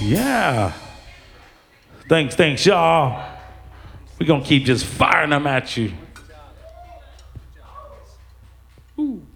Yeah. Thanks, y'all. We're going to keep just firing them at you. Ooh.